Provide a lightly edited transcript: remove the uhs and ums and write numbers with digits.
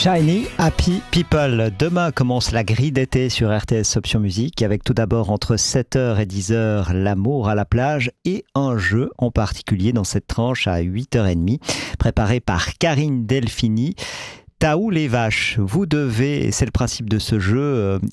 Shiny Happy People. Demain commence la grille d'été sur RTS Option Musique avec tout d'abord entre 7h et 10h l'amour à la plage et un jeu en particulier dans cette tranche à 8h30 préparé par Karine Delphini. Taou les vaches, vous devez, et c'est le principe de ce jeu,